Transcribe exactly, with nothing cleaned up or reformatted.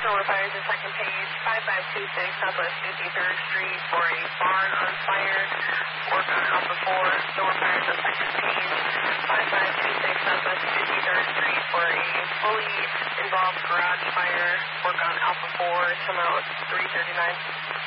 Door fires at second page, five five two six Southwest fifty-third Street for a barn on fire. Work on Alpha four. Door fires at second page, five five two six Southwest fifty-third Street for a fully involved garage fire. Work on Alpha four. Come out three thirty-nine.